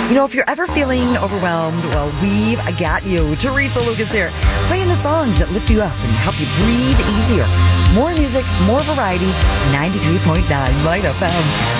You know, if you're ever feeling overwhelmed, well, we've got you. Teresa Lucas here, playing the songs that lift you up and help you breathe easier. More music, more variety, 93.9 Light FM.